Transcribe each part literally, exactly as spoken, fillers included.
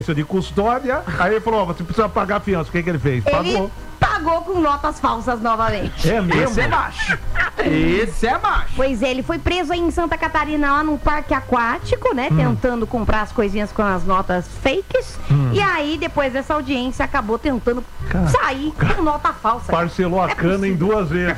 de custódia, aí ele falou, oh, você precisa pagar a fiança. O que, que ele fez? Ele Pagou. Pagou com notas falsas novamente. É mesmo? Esse é macho. Esse é macho. Pois é, ele foi preso aí em Santa Catarina, lá num parque aquático, né? Hum. Tentando comprar as coisinhas com as notas fakes. Hum. E aí, depois dessa audiência, acabou tentando cara, sair cara, com nota falsa. Parcelou a é cana possível. em duas vezes.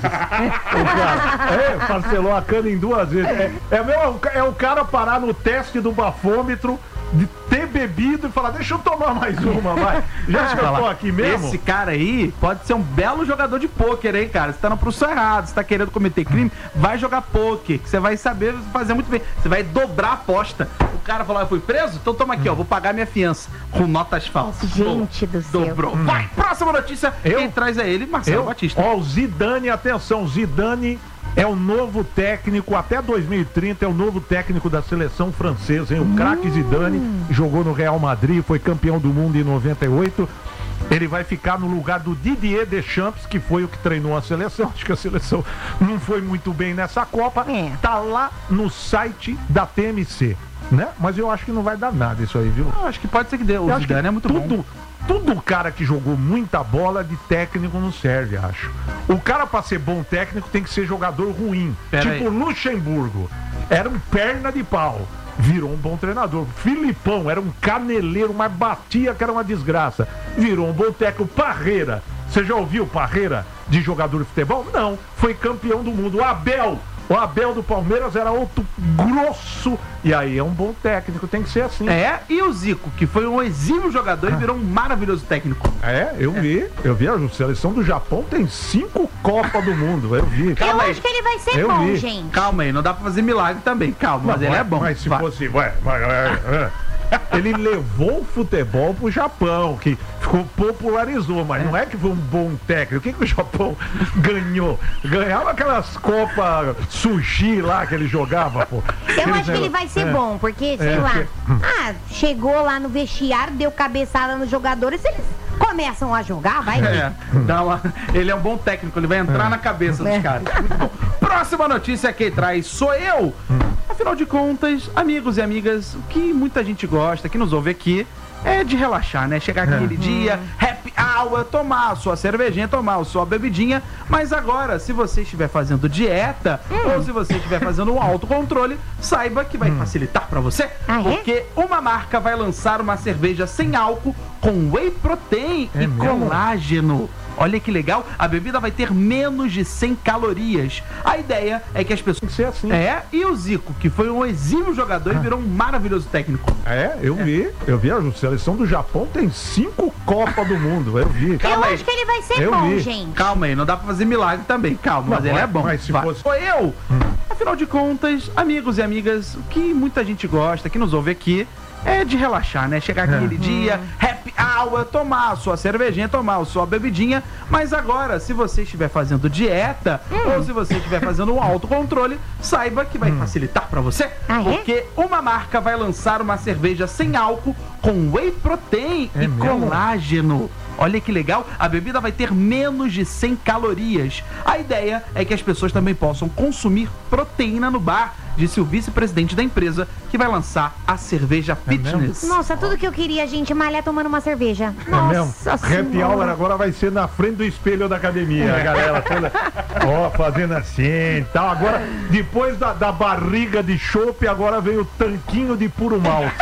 o cara, é, parcelou a cana em duas vezes. É, é, meu, é o cara parar no teste do bafômetro, de ter bebido e falar, deixa eu tomar mais uma, vai. Já que eu tô aqui mesmo. Esse cara aí pode ser um belo jogador de pôquer, hein, cara? Você tá no professor errado, você tá querendo cometer crime, vai jogar pôquer, que você vai saber fazer muito bem. Você vai dobrar a aposta. O cara falou, eu fui preso? Então toma aqui, ó, vou pagar minha fiança com notas falsas. Gente do céu. Dobrou. Hum. Vai, próxima notícia. Eu? Quem traz é ele, Marcelo eu? Batista. Ó, o Zidane, atenção, Zidane é o novo técnico, até dois mil e trinta, é o novo técnico da seleção francesa, hein? O hum. craque Zidane jogou no Real Madrid, foi campeão do mundo em noventa e oito. Ele vai ficar no lugar do Didier Deschamps, que foi o que treinou a seleção. Acho que a seleção não foi muito bem nessa Copa. É. Tá lá no site da T M C, né? Mas eu acho que não vai dar nada isso aí, viu? Eu acho que pode ser que dê. O eu Zidane é muito tudo, bom. Tudo cara que jogou muita bola de técnico não serve, acho. O cara pra ser bom técnico tem que ser jogador ruim. Pera tipo aí. Luxemburgo. Era um perna de pau. Virou um bom treinador. Filipão era um caneleiro, mas batia que era uma desgraça. Virou um bom técnico. Parreira. Você já ouviu Parreira de jogador de futebol? Não. Foi campeão do mundo. O Abel. O Abel do Palmeiras era outro grosso. E aí é um bom técnico, tem que ser assim. É, e o Zico, que foi um exímio jogador e virou um maravilhoso técnico. É, eu é. vi. Eu vi. A seleção do Japão tem cinco Copas do Mundo. Eu vi. Calma eu aí. acho que ele vai ser eu bom, vi. gente. Calma aí, não dá pra fazer milagre também. Calma, mas, mas ele é bom. Mas se vai. fosse... Ué, ué, ué, ué. Ele levou o futebol pro Japão, que ficou, popularizou, mas é. não é que foi um bom técnico. O que, que o Japão ganhou? Ganhava aquelas Copas Sushi lá que ele jogava, pô. Eu Aqueles acho que ele vai ser é. bom, porque, sei é, lá, porque... ah, chegou lá no vestiário, deu cabeçada nos jogadores, eles começam a jogar, vai é. Dá uma... Ele é um bom técnico, ele vai entrar é. na cabeça é. dos caras. Muito bom. Próxima notícia quem traz sou eu. Hum. Afinal de contas, amigos e amigas, o que muita gente gosta, que nos ouve aqui, é de relaxar, né? Chegar aquele é. dia, happy hour, tomar a sua cervejinha, tomar a sua bebidinha. Mas agora, se você estiver fazendo dieta, hum. ou se você estiver fazendo um autocontrole, saiba que vai hum. facilitar pra você. Ah, é? Porque uma marca vai lançar uma cerveja sem álcool com whey protein é e mesmo? colágeno. Olha que legal, a bebida vai ter menos de cem calorias. A ideia é que as pessoas... Tem que ser assim. É, e o Zico, que foi um exímio jogador ah. e virou um maravilhoso técnico. É, eu é. vi. Eu vi. A seleção do Japão tem cinco Copas do Mundo. Eu vi. Calma eu aí. acho que ele vai ser eu bom, vi. gente. Calma aí, não dá pra fazer milagre também. Calma, não, mas ele é bom. Mas se vai. fosse... Sou eu. Hum. Afinal de contas, amigos e amigas, o que muita gente gosta, que nos ouve aqui, é de relaxar, né? Chegar aquele é. dia, happy hour, tomar a sua cervejinha, tomar a sua bebidinha. Mas agora, se você estiver fazendo dieta, hum. ou se você estiver fazendo um autocontrole, saiba que vai hum. facilitar pra você. Ah, é? Porque uma marca vai lançar uma cerveja sem álcool com whey protein é e mesmo? colágeno. Olha que legal, a bebida vai ter menos de cem calorias. A ideia é que as pessoas também possam consumir proteína no bar, disse o vice-presidente da empresa, que vai lançar a cerveja fitness. É Nossa, tudo que eu queria, gente, malhar tomando uma cerveja. É Nossa mesmo? Happy hour agora vai ser na frente do espelho da academia, a galera toda, ó, fazendo assim e tal. Agora, depois da, da barriga de chope, agora vem o tanquinho de puro malte.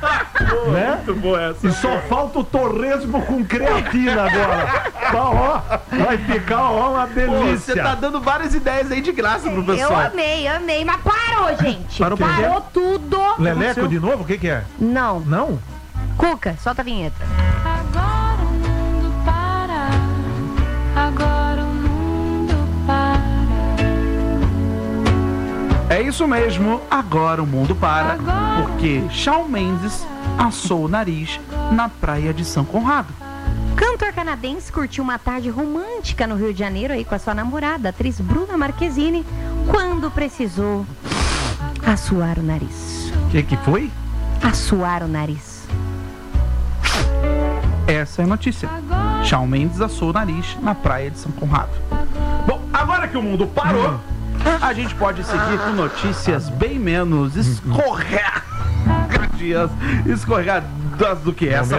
Né? Muito boa essa. E só falta o torresmo com creatina agora. Ó, vai ficar, ó, uma delícia. Você tá dando várias ideias aí de graça pro pessoal. Eu amei, amei, mas parou, gente. Parou, parou tudo. Leleco de novo? O que que é? Não. Não? Cuca, solta a vinheta. Agora o mundo para. Agora o mundo para. É isso mesmo, agora o mundo para, Agora. porque Shawn Mendes assou o nariz na praia de São Conrado. Cantor canadense curtiu uma tarde romântica no Rio de Janeiro aí com a sua namorada, a atriz Bruna Marquezine, quando precisou assoar o nariz. O que que foi? Assoar o nariz. Essa é a notícia. Shawn Mendes assou o nariz na praia de São Conrado. Bom, agora que o mundo parou, a gente pode seguir com notícias bem menos escorregadias, escorregadias das- do que essa